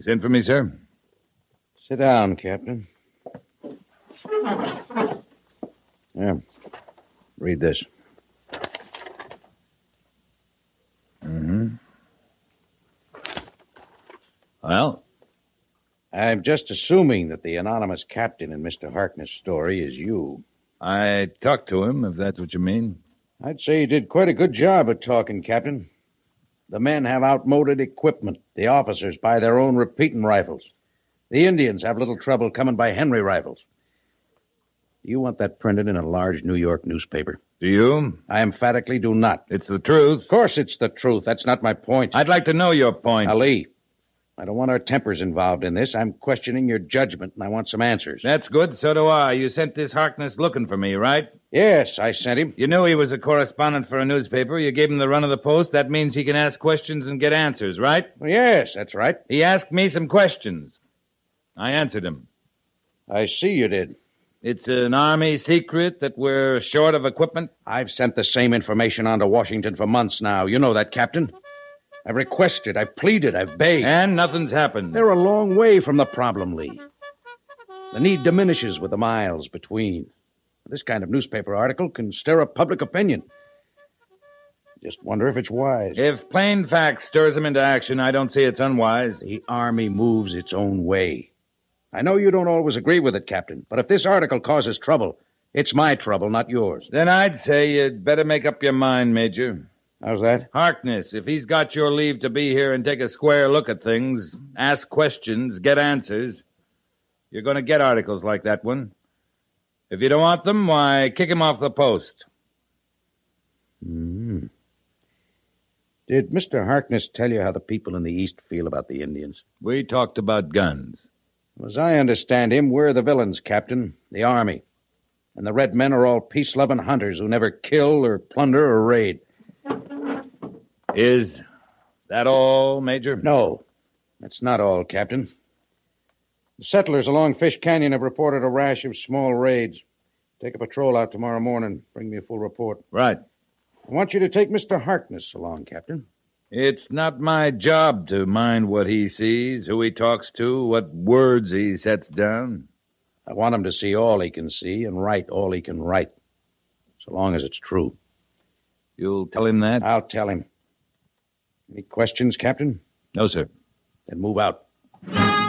You sent for me, sir? Sit down, Captain. Yeah. Read this. Well? I'm just assuming that the anonymous captain in Mr. Harkness' story is you. I talked to him, if that's what you mean. I'd say you did quite a good job of talking, Captain. The men have outmoded equipment. The officers buy their own repeating rifles. The Indians have little trouble coming by Henry rifles. Do you want that printed in a large New York newspaper? Do you? I emphatically do not. It's the truth. Of course it's the truth. That's not my point. I'd like to know your point. Ali, I don't want our tempers involved in this. I'm questioning your judgment, and I want some answers. That's good. So do I. You sent this Harkness looking for me, right? Yes, I sent him. You knew he was a correspondent for a newspaper. You gave him the run of the post. That means he can ask questions and get answers, right? Well, yes, that's right. He asked me some questions. I answered him. I see you did. It's an Army secret that we're short of equipment? I've sent the same information on to Washington for months now. You know that, Captain. I've requested, I've pleaded, I've begged. And nothing's happened. They're a long way from the problem, Lee. The need diminishes with the miles between. This kind of newspaper article can stir up public opinion. Just wonder if it's wise. If plain facts stirs them into action, I don't see it's unwise. The Army moves its own way. I know you don't always agree with it, Captain, but if this article causes trouble, it's my trouble, not yours. Then I'd say you'd better make up your mind, Major. How's that? Harkness, if he's got your leave to be here and take a square look at things, ask questions, get answers, you're going to get articles like that one. If you don't want them, why, kick him off the post. Mm-hmm. Did Mr. Harkness tell you how the people in the East feel about the Indians? We talked about guns. As I understand him, we're the villains, Captain, the Army. And the red men are all peace-loving hunters who never kill or plunder or raid. Is that all, Major? No, that's not all, Captain. The settlers along Fish Canyon have reported a rash of small raids. Take a patrol out tomorrow morning. Bring me a full report. Right. I want you to take Mr. Harkness along, Captain. It's not my job to mind what he sees, who he talks to, what words he sets down. I want him to see all he can see and write all he can write, so long as it's true. You'll tell him that? I'll tell him. Any questions, Captain? No, sir. Then move out.